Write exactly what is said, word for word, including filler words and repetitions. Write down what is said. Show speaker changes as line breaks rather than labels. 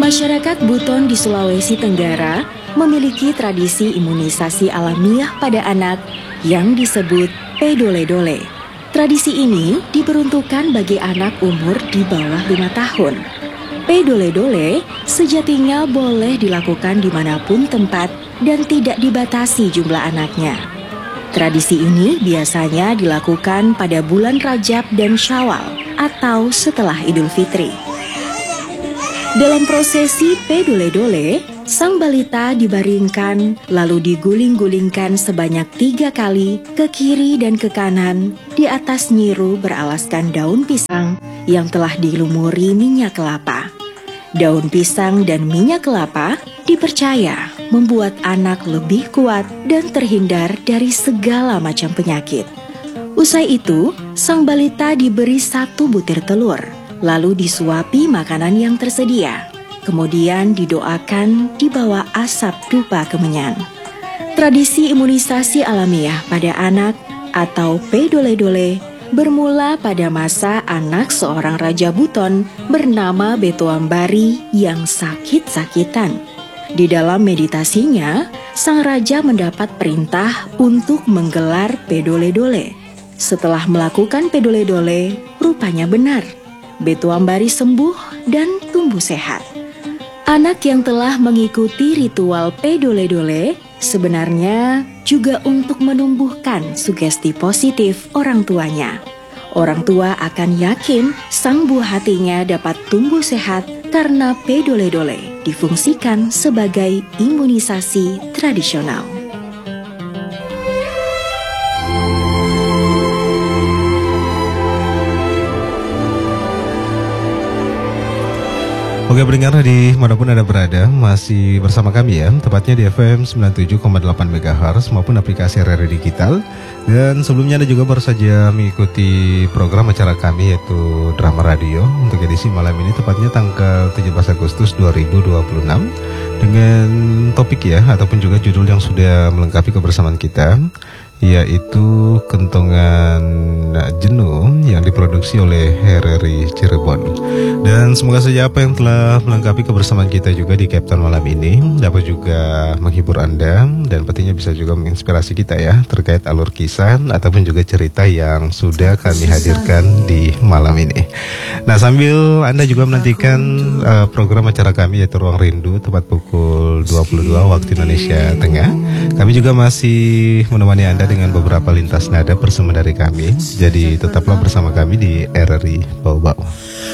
Masyarakat Buton di Sulawesi Tenggara memiliki tradisi imunisasi alamiah pada anak yang disebut pedole-dole. Tradisi ini diperuntukkan bagi anak umur di bawah lima tahun. Pedole-dole sejatinya boleh dilakukan dimanapun tempat dan tidak dibatasi jumlah anaknya. Tradisi ini biasanya dilakukan pada bulan Rajab dan Syawal atau setelah Idul Fitri. Dalam prosesi pedole-dole, sang balita dibaringkan lalu diguling-gulingkan sebanyak tiga kali ke kiri dan ke kanan di atas nyiru beralaskan daun pisang yang telah dilumuri minyak kelapa. Daun pisang dan minyak kelapa dipercaya membuat anak lebih kuat dan terhindar dari segala macam penyakit. Usai itu, sang balita diberi satu butir telur, lalu disuapi makanan yang tersedia. Kemudian didoakan di bawah asap dupa kemenyan. Tradisi imunisasi alamiah pada anak atau pedole-dole bermula pada masa anak seorang Raja Buton bernama Betoambari yang sakit-sakitan. Di dalam meditasinya, sang raja mendapat perintah untuk menggelar pedole-dole. Setelah melakukan pedole-dole, rupanya benar. Betoambari sembuh dan tumbuh sehat. Anak yang telah mengikuti ritual pedole-dole sebenarnya juga untuk menumbuhkan sugesti positif orang tuanya. Orang tua akan yakin sang buah hatinya dapat tumbuh sehat karena pedole-dole difungsikan sebagai imunisasi tradisional.
Oke, pendengar di manapun Anda berada, masih bersama kami ya, tepatnya di F M sembilan puluh tujuh koma delapan megahertz maupun aplikasi R R I Digital. Dan sebelumnya Anda juga baru saja mengikuti program acara kami yaitu Drama Radio untuk edisi malam ini, tepatnya tanggal tujuh belas Agustus dua ribu dua puluh enam, dengan topik ya, ataupun juga judul yang sudah melengkapi kebersamaan kita, yaitu Kentongan Jenuh yang diproduksi oleh R R I Cirebon. Dan semoga saja apa yang telah melengkapi kebersamaan kita juga di Captain malam ini dapat juga menghibur Anda dan pastinya bisa juga menginspirasi kita ya terkait alur kisah ataupun juga cerita yang sudah kami hadirkan di malam ini. Nah, sambil Anda juga menantikan uh, program acara kami yaitu Ruang Rindu tepat pukul dua puluh dua waktu Indonesia Tengah, kami juga masih menemani Anda dengan beberapa lintas nada bersama dari kami. Jadi tetaplah bersama kami di R R I Bau-Bau.